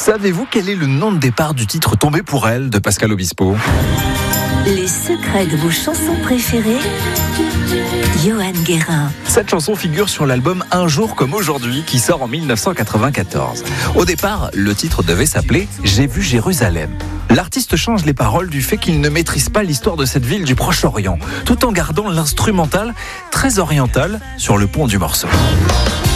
Savez-vous quel est le nom de départ du titre Tombé pour elle de Pascal Obispo? Les secrets de vos chansons préférées, Johan Guérin. Cette chanson figure sur l'album Un jour comme aujourd'hui qui sort en 1994. Au départ, le titre devait s'appeler J'ai vu Jérusalem. L'artiste change les paroles du fait qu'il ne maîtrise pas l'histoire de cette ville du Proche-Orient, tout en gardant l'instrumental très oriental sur le pont du morceau.